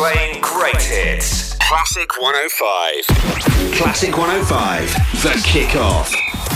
Playing great hits. Classic 105. Classic 105. The Kickoff.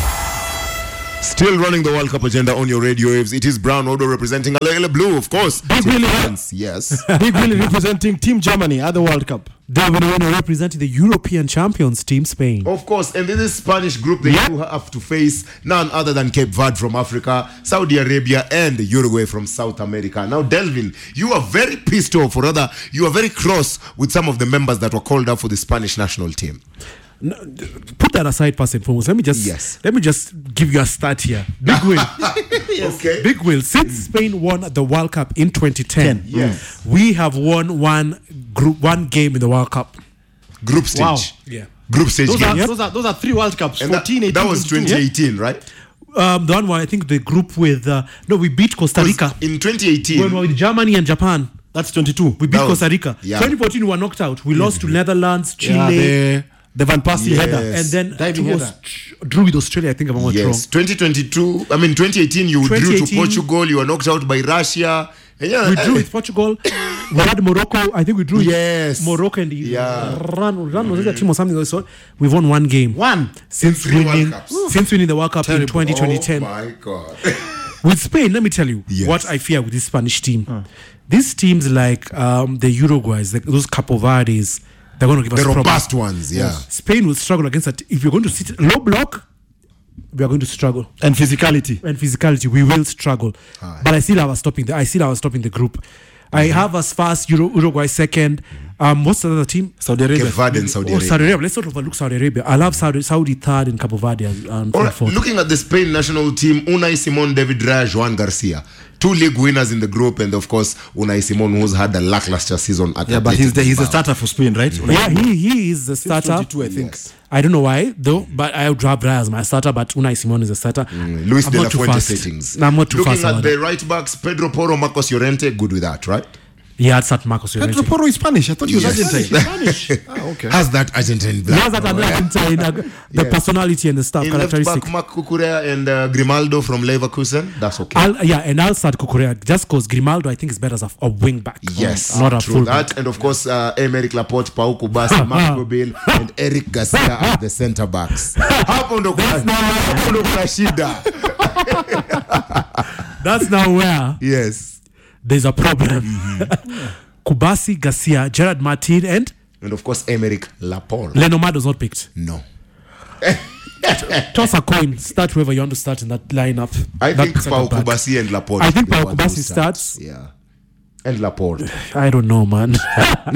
Still running the World Cup agenda on your radio waves. It is Brown Odo representing Alele Blue, of course. Big Willie. Yes. Big Willie representing Team Germany at the World Cup. David Wino representing the European champions, Team Spain. Of course, and in this Spanish group, they do have to face none other than Cape Verde from Africa, Saudi Arabia, and Uruguay from South America. Now, Delvin, you are very pissed off, or rather, you are very cross with some of the members that were called up for the Spanish national team. No, put that aside first and foremost. Let me just give you a start here. Big Will. Yes. Okay. Big Will. Since Spain won the World Cup in 2010, we have won one game in the World Cup. Group stage. Wow. Yeah. Group stage. Those are 3 World Cups. And 14, 18, that was 2018, right? The one where I think the group with we beat Costa Rica in 2018 when we were with Germany and Japan. That's 22. We beat Costa Rica. 2014 we were knocked out. We lost to Netherlands, Chile. The Van Persie header. And then drew with Australia, I think I'm not wrong. 2022, I mean 2018, you drew to Portugal, you were knocked out by Russia. We drew with Portugal. We had Morocco. I think we drew with Morocco and Iran was that team or something. So we've won one game. Since winning the World Cup in 2010. Oh my God. With Spain, let me tell you what I fear with this Spanish team. These teams like the Uruguays, like those Capo Verdes, they're going to give us the robust ones, Spain will struggle against that. If you're going to sit low block, we are going to struggle. And physicality, we will struggle. But I still have us stopping the group. I have us first, Uruguay second. What's the other team? Saudi Arabia. Cape Verde and Saudi Arabia. Let's not overlook Saudi Arabia. I love Saudi third and Capo Verde fourth. Looking at the Spain national team, Unai Simon, David Raya, Joan Garcia. 2 league winners in the group, and of course Unai Simon, who's had a lackluster season at but he's the starter for Spain, right? He is the starter. 22, I think. Yes. I don't know why though, but I would have Raya as my starter, but Unai Simon is a starter. Luis de la Fuente settings. I'm not too fast. Looking at the right backs, Pedro Porro, Marcos Llorente, good with that, right? Yeah, it's at Marcos Llorente. Pedro Porro is Spanish. I thought he was Argentine. Spanish. Okay. Has that Argentine blood. Has that Argentine, the personality and the stuff, in characteristic. left back, Marc Cucurella and Grimaldo from Leverkusen. That's okay. And I'll start Cucurella just because Grimaldo, I think, is better as a wing back. Yes. Not a full back. And of course, Aymeric Laporte, Pau Kubasi, Marco Bill, and Eric Garcia as the centre backs. That's now where there's a problem. Kubasi, Garcia, Gerard Martin, and of course Aymeric Laporte. Lenormand was not picked. No. Toss a coin. Start whoever you want to start in that lineup. I think Pau Kubasi and Laporte. I think Pau Kubasi starts. Yeah. And Laporte. I don't know, man. In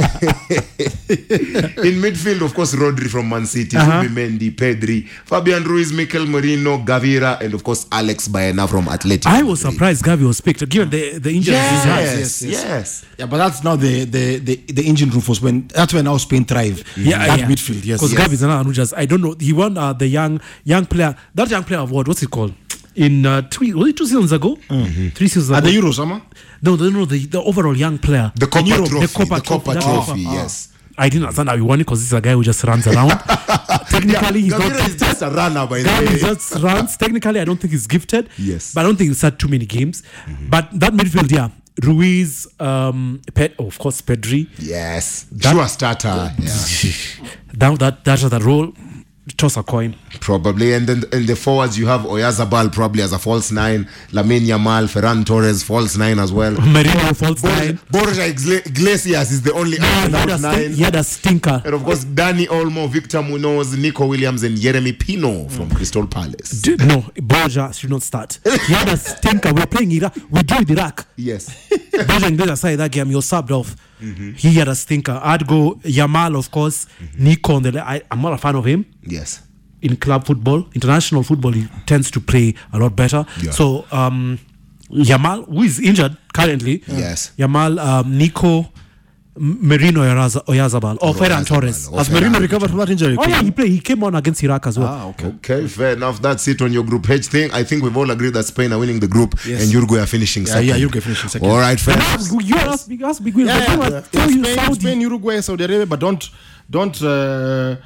midfield, of course, Rodri from Man City, Mendy, Pedri, Fabian Ruiz, Mikel Merino, Gavira, and of course Alex Baena from Atletico. I was surprised Gavi was picked, given the injuries he has. Yes. Yeah, but that's now the engine room for Spain. That's when now Spain thrive. Midfield. Yes. Because Gavi is another who just, I don't know. He won the young player. That young player of what? What's it called? In was it 2 seasons ago? 3 seasons ago. At the Euro summer? No, the overall young player. The Copa Trophy, yes. I didn't understand how he won it because this is a guy who just runs around. Technically, he's not. He's just a runner, by the way. He just runs. Technically, I don't think he's gifted. Yes. But I don't think he's had too many games. But that midfield, Ruiz, of course, Pedri. Yes. Sure starter. That's the role. Toss a coin. Probably. And then in the forwards, you have Oyarzabal probably as a false 9, Lamine Yamal, Ferran Torres, false 9 as well. Merino, false 9. Borja Iglesias is the only false 9. He had a stinker. And of course, Dani Olmo, Victor Munoz, Nico Williams, and Jeremy Pino from Crystal Palace. No, Borja should not start. He had a stinker. We're playing Iraq. We drew with Iraq. Yes. Borja Iglesias aside that game, he was subbed off. He had a stinker. I'd go Yamal, of course. Nico, I'm not a fan of him. Yes. In club football, international football, he tends to play a lot better. Yeah. So, Yamal, who is injured currently. Yes. Yamal, Nico, Merino, Oyarzabal, or Ferran Torres. Has Merino recovered from that injury? Oh yeah, he played. He came on against Iraq as well. Okay, fair enough. That's it on your Group H thing. I think we've all agreed that Spain are winning the group and Uruguay are finishing second. Yeah, Uruguay finishing second. All right, fair enough. You ask Spain, Uruguay, Saudi Arabia, but don't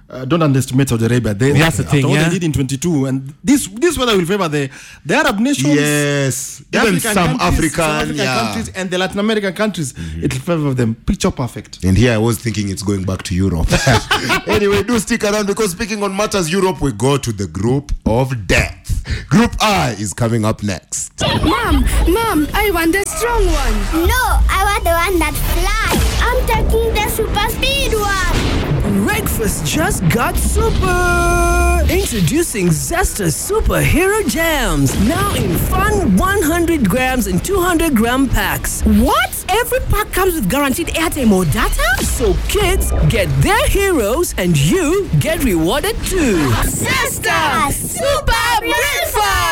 don't underestimate Saudi Arabia. That's the thing. After what they did in 22, and this weather will favor the Arab nations. Yes, even some African countries and the Latin American countries. It will favor them. Picture perfect. And here I was thinking it's going back to Europe. Anyway, do stick around, because speaking on matters Europe, we go to the group of death. Group I is coming up next. Mom, I want the strong one. No, I want the one that flies. I'm taking the super speed one. Breakfast just got super! Introducing Zesta Superhero Jams. Now in fun 100 grams and 200 gram packs. What? Every pack comes with guaranteed airtime or data? So kids get their heroes and you get rewarded too. Zesta Super Breakfast!